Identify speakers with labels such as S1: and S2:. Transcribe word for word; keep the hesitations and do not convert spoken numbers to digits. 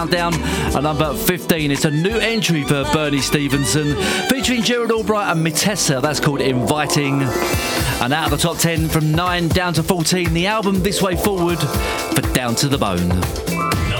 S1: Down at number fifteen. It's a new entry for Bernie Stevenson, featuring Gerald Albright and Mitessa. That's called Inviting. And out of the top ten, from nine down to fourteen, the album This Way Forward for Down to the Bone.